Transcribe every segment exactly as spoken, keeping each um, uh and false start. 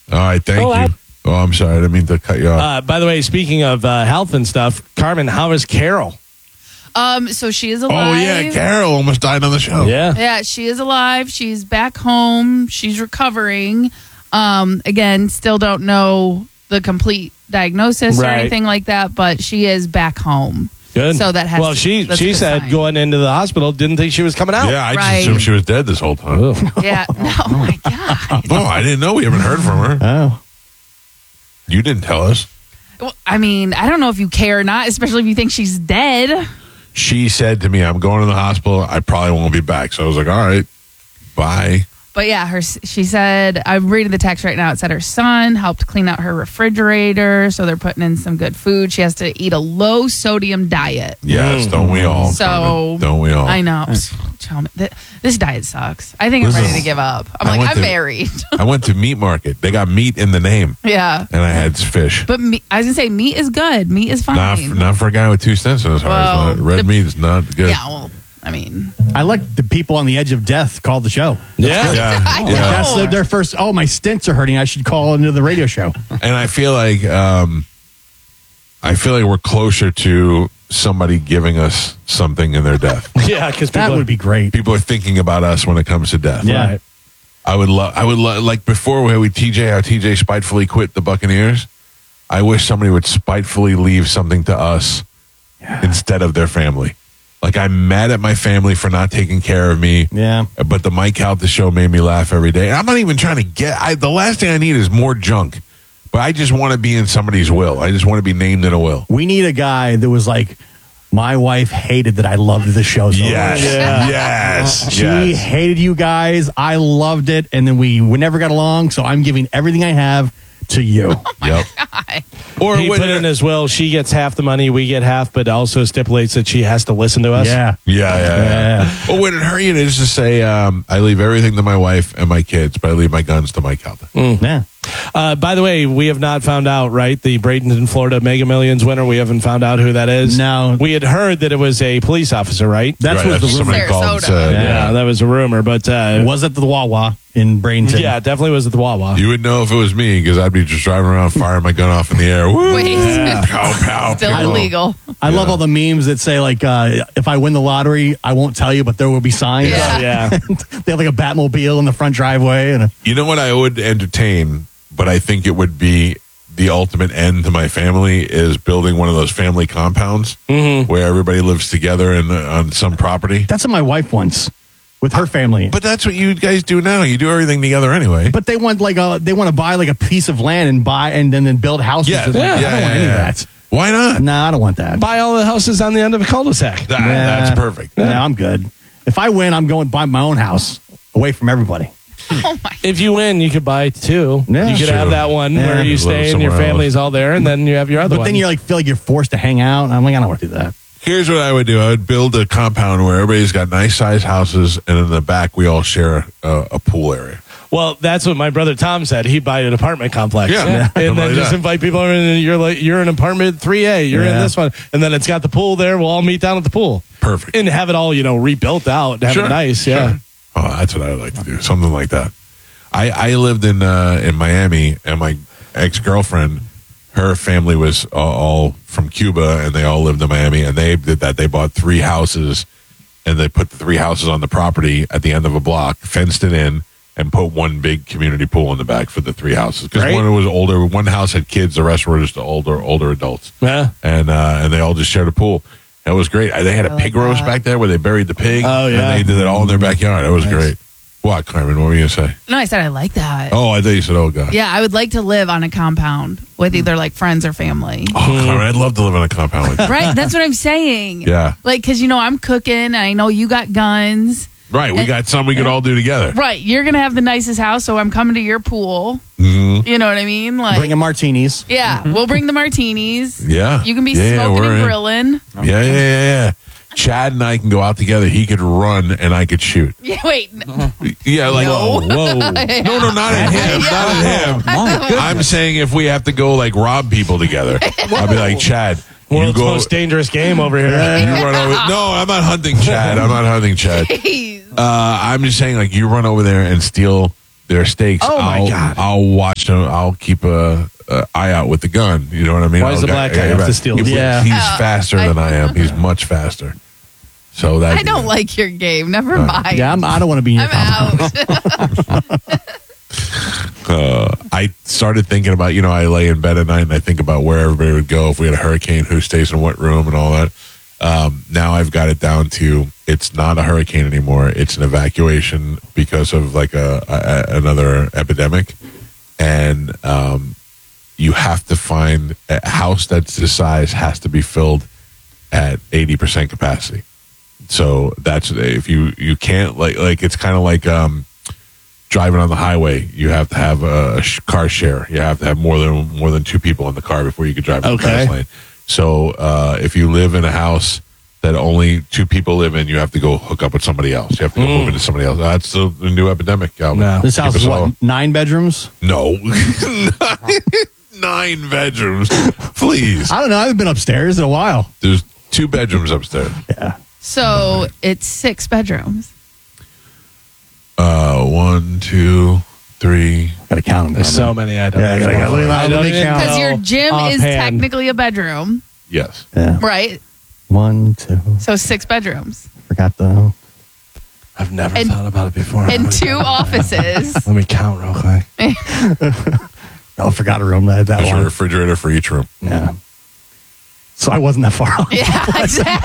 All right, thank Oh, you. I- oh, I'm sorry. I didn't mean to cut you off. Uh, by the way, speaking of uh, health and stuff, Carmen, how is Carol? Um, so she is oh, alive. yeah, Carol almost died on the show. Yeah. Yeah, she is alive. She's back home. She's recovering. Um, again, still don't know the complete diagnosis or Right. anything like that, but she is back home. Good. So that has well, to- she that's a she good said sign. going into the hospital didn't think she was coming out. Yeah, I just Right. assumed she was dead this whole time. Ugh. Yeah. No, oh my God. No, I didn't know. We haven't heard from her. Oh. You didn't tell us. Well, I mean, I don't know if you care or not, especially if you think she's dead. She said to me, I'm going to the hospital. I probably won't be back. So I was like, all right, bye. But yeah, her she said, I'm reading the text right now. It said her son helped clean out her refrigerator. So they're putting in some good food. She has to eat a low sodium diet. Yes, don't we all? So Carmen? Don't we all? I know. Tell me, th- this diet sucks. I think I'm Listen, ready to give up. I'm I like, went I'm to- married. I went to meat market. They got meat in the name, Yeah. and I had fish. But me, I was going to say, meat is good. Meat is fine. Not, not for a guy with two cents in his heart. Well, It's not- red the- meat is not good. Yeah, well, I mean, I like the people on the edge of death call the show. Yeah. Yeah, I yeah. know. That's their, their first. Oh, my stents are hurting. I should call into the radio show. And I feel like um, I feel like we're closer to somebody giving us something in their death. Yeah, because That would be great. People are thinking about us when it comes to death. Yeah. Right. I would love. I would love. Like before, where we T J, how T J spitefully quit the Buccaneers. I wish somebody would spitefully leave something to us instead of their family. Like I'm mad at my family for not taking care of me. Yeah. But the Mike Calta show made me laugh every day. And I'm not even trying to get. I, the last thing I need is more junk. But I just want to be in somebody's will. I just want to be named in a will. We need a guy that was like, my wife hated that I loved the show so Yes. much. Yeah. Yes. She yes. hated you guys. I loved it. And then we, we never got along. So I'm giving everything I have to you. Yep. Or He when, put in as well, she gets half the money, we get half, but also stipulates that she has to listen to us. Yeah. Yeah, yeah, yeah. Well, would it hurt you to just say, um, I leave everything to my wife and my kids, but I leave my guns to Mike Calta? Yeah. Uh, by the way, we have not found out, right? The Bradenton, Florida Mega Millions winner, we haven't found out who that is. No. We had heard that it was a police officer, right? That's Right, what the that's rumor. somebody called and Sarasota. said, Yeah, yeah. that was a rumor, but uh, Was at the Wawa in Bradenton. yeah, it definitely was at the Wawa. You would know if it was me because I'd be just driving around firing my gun off in the air. Woo! Wait. Pow, pow, Still pow. illegal. I love all the memes that say, like, uh, if I win the lottery, I won't tell you, but there will be signs. Yeah. Yeah. They have like a Batmobile in the front driveway. And a, You know what I would entertain, but I think it would be the ultimate end to my family is building one of those family compounds where everybody lives together and on some property. that's what my wife wants with her family. But that's what you guys do now. You do everything together anyway. But they want like a, they want to buy like a piece of land and buy and then, then build houses. Yeah, It's like, yeah, I don't yeah, want any yeah. of that. Why not? Nah, I don't want that. Buy all the houses on the end of a cul-de-sac. That- Nah. That's perfect. Nah, I'm good. If I win, I'm going to buy my own house away from everybody. Oh my. If you win, you could buy two. Yeah. you could True. have that one Yeah. where you Live stay and your somewhere family's all there, and then you have your other But one. then you like feel like you're forced to hang out. I'm like, I don't want to do that. Here's what I would do. I would build a compound where everybody's got nice sized houses, and in the back we all share a, a pool area. Well, that's what my brother Tom said. He'd buy an apartment complex. Yeah. Yeah. And Something then like just that. invite people over, and you're like, you're in apartment three A. You're in Yeah. this one. And then it's got the pool there. We'll all meet down at the pool. Perfect. And have it all, you know, rebuilt out and have Sure, it nice. Yeah. sure. Oh, that's what I would like to do. Something like that. I, I lived in uh, in Miami, and my ex girlfriend, her family was all, all from Cuba, and they all lived in Miami. And they did that. They bought three houses, and they put the three houses on the property at the end of a block, fenced it in, and put one big community pool in the back for the three houses. Because Right. one was older, one house had kids, the rest were just older older adults. Yeah. and uh, and they all just shared a pool. It was great. They had a pig roast back there where they buried the pig. Oh, yeah. and they did it all in their backyard. It was great. What, Carmen? What were you gonna say? No, I said I like that. Oh, I thought you said, "Oh God." Yeah, I would like to live on a compound with either like friends or family. Oh, Carmen, I'd love to live in a compound like that. Right? That's what I'm saying. Yeah. Like, because, you know, I'm cooking and I know you got guns. Right. We got some we could all do together. Right. You're going to have the nicest house, so I'm coming to your pool. Mhm. You know what I mean? Like, Bringing martinis. yeah, we'll bring the martinis. Yeah. You can be Yeah, yeah, smoking we're and in. grilling. Yeah, yeah, yeah, yeah. Chad and I can go out together. He could run and I could shoot. Yeah, wait. n- Yeah, like No. whoa, whoa. No, no, not at him, not at him. I'm saying if we have to go like rob people together, I'll be like, Chad, you World's go. most dangerous game over here. You run over. No, I'm not hunting Chad. I'm not hunting Chad. Jeez. Uh, I'm just saying, like, you run over there and steal their steaks, Oh, my I'll, God. I'll watch them. I'll keep a, a eye out with the gun. You know what I mean? Why does I'll- the black I- guy I- have I- to steal the he- Yeah. He's Oh, faster I- than I am. He's much faster. So that I don't like your game. Never mind. Yeah, I'm, I don't want to be in your I'm compound. out. uh, I started thinking about, you know, I lay in bed at night and I think about where everybody would go if we had a hurricane, who stays in what room and all that. Um, now I've got it down to it's not a hurricane anymore. It's an evacuation because of like a, a another epidemic. And um, you have to find a house that's this size has to be filled at eighty percent capacity. So that's if you, you can't like, like it's kind of like, um, driving on the highway, you have to have a sh- car share. You have to have more than more than two people in the car before you can drive in the Okay. fast lane. So uh, if you live in a house that only two people live in, you have to go hook up with somebody else. You have to go move into somebody else. That's the, the new epidemic. Calvin. No. This Keep house us is all- what, nine bedrooms? No, nine bedrooms. Please, I don't know. I haven't been upstairs in a while. there's two bedrooms upstairs. Yeah. So it's six bedrooms. Uh, one, two, three. Got to count them. There's so many I don't Yeah, I gotta- even know. look at that. I don't Let me even count. Because your know gym is offhand. technically a bedroom, Yes. Yeah. right? One, two. So six bedrooms Forgot the. I've never And- thought about it before. and Let me two count. offices. Let me count real quick. Oh, forgot a room that that There's a one. refrigerator for each room. Yeah. So I wasn't that far off. Yeah,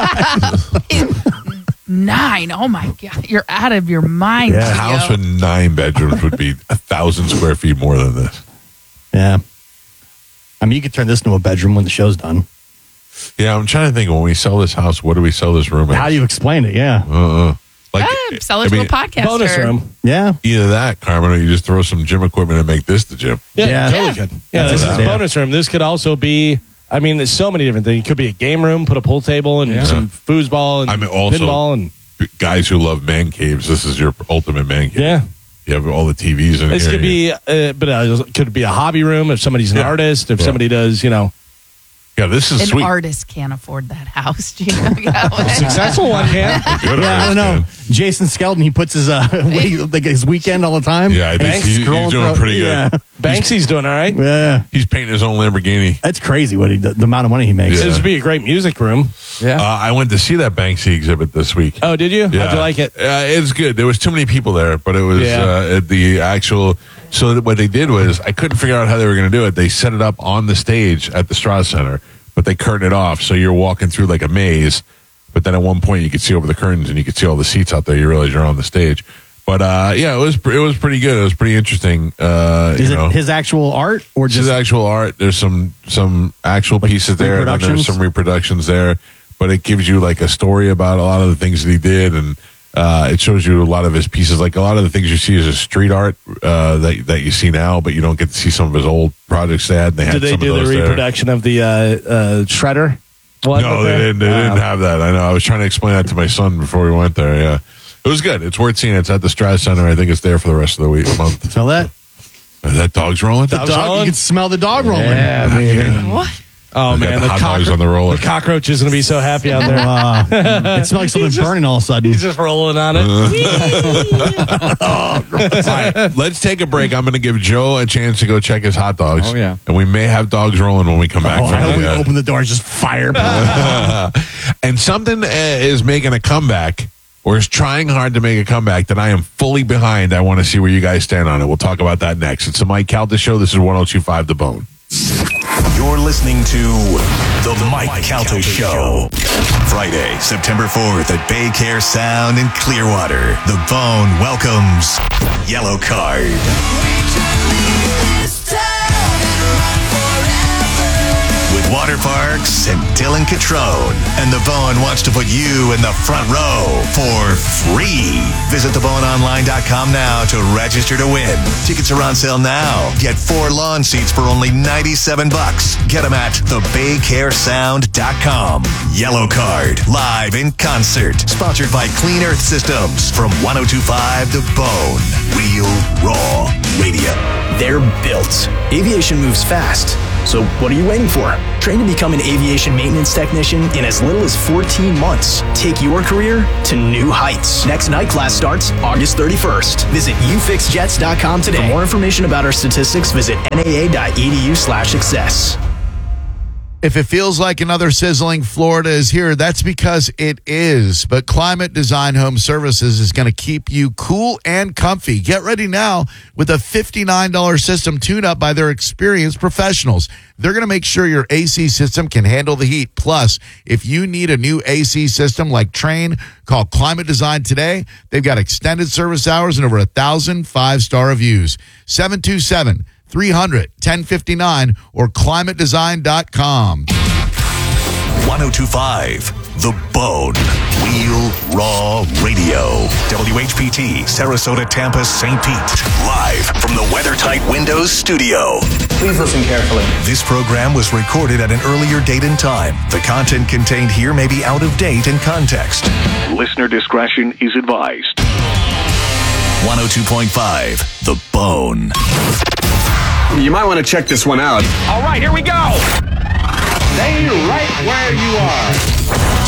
exactly. Nine. Oh my God. You're out of your mind. Yeah. A house Gio. with nine bedrooms would be a thousand square feet more than this. Yeah. I mean, you could turn this into a bedroom when the show's done. Yeah, I'm trying to think. When we sell this house, what do we sell this room at? How do you explain it? Yeah. Uh-uh. Like, Ah, sell it I to mean, a podcaster. Bonus room. Yeah. either that, Carmen, or you just throw some gym equipment and make this the gym. Yeah, Yeah. totally Yeah. could. Yeah, That's this is what a I'm bonus room. This could also be, I mean, there's so many different things. It could be a game room, put a pool table and Yeah. some foosball and I mean, also- pinball. And Guys who love man caves, this is your ultimate man cave. yeah. You have all the T Vs in This here. could be, uh, but uh, could be a hobby room if somebody's an Yeah. artist, if Yeah. somebody does, you know, Yeah, this is An sweet. artist can't afford that house. Gio. successful one can. Good Yeah, I don't know. artist, Jason Skelton, he puts his uh, what he- like his weekend all the time. Yeah, I think And he's- he's scrolling doing through- pretty good. Yeah. Banksy's doing all right. Yeah. He's painting his own Lamborghini. That's crazy what he the, the amount of money he makes. Yeah. This would be a great music room. Uh, I went to see that Banksy exhibit this week. Oh, did you? How'd you like it? Uh, it's good. There was too many people there, but it was Yeah. uh, the actual. So that what they did was, I couldn't figure out how they were going to do it. They set it up on the stage at the Strauss Center, but they curtained it off, so you're walking through like a maze. But then at one point, you could see over the curtains and you could see all the seats out there. You realize you're on the stage. But uh, yeah, it was it was pretty good. It was pretty interesting. Uh, Is you know. it his actual art or This is just actual art. There's some some actual pieces there, and then there's reproductions? some reproductions there. But it gives you like a story about a lot of the things that he did, and uh, it shows you a lot of his pieces. Like a lot of the things you see is a street art uh, that that you see now, but you don't get to see some of his old projects they had. And they had Did they some do of the those there. reproduction of the uh, uh, Shredder? One No, up they there? didn't. They didn't Oh. have that. I know. I was trying to explain that to my son before we went there. Yeah, it was good. It's worth seeing. It's at the Strauss Center. I think it's there for the rest of the week month. smell that? Is that dog's rolling? The Dog's dog, rolling? you can smell the dog rolling. Yeah, baby. What? Oh, They got man. the hot dogs cockro- on the roller. the cockroach is going to be so happy out there. Uh, it smells like something burning all of a sudden. He's just rolling on it. All right, let's take a break. I'm going to give Joe a chance to go check his hot dogs. Oh, yeah. And we may have dogs rolling when we come back Oh, I from hope the, we uh, open the door, it's just fire. And something uh, is making a comeback or is trying hard to make a comeback that I am fully behind. I want to see where you guys stand on it. We'll talk about that next. It's the Mike Calta Show. This is one oh two point five The Bone. You're listening to The Mike Calta Show. Friday, September fourth at Bay Care Sound in Clearwater. The Bone welcomes Yellow Card. With Water Parks and Dylan Catrone. And The Bone wants to put you in the front row for free. Visit the bone online dot com now to register to win. Tickets are on sale now. Get four lawn seats for only ninety-seven bucks. Get them at the bay care sound dot com. Yellow Card, live in concert. Sponsored by Clean Earth Systems from one oh two point five The Bone. Real Raw Radio. They're built. Aviation moves fast, So what are you waiting for? Train to become an aviation maintenance technician in as little as fourteen months. Take your career to new heights. Next night class starts August thirty-first. Visit u fix jets dot com today. For more information about our statistics, visit N A A dot E D U slash success. If it feels like another sizzling Florida is here, that's because it is. But Climate Design Home Services is going to keep you cool and comfy. Get ready now with a fifty-nine dollars system tune-up by their experienced professionals. They're going to make sure your A C system can handle the heat. Plus, if you need a new A C system like Trane, call Climate Design today. They've got extended service hours and over a thousand five-star reviews. seven two seven, three hundred, ten fifty-nine or climate design dot com. one oh two point five The Bone. Real Raw Radio. W H P T, Sarasota, Tampa, Saint Pete. Live from the WeatherTight Windows studio. Please listen carefully. This program was recorded at an earlier date and time. The content contained here may be out of date in context. Listener discretion is advised. one oh two point five The Bone. You might want to check this one out. All right, here we go. Stay right where you are.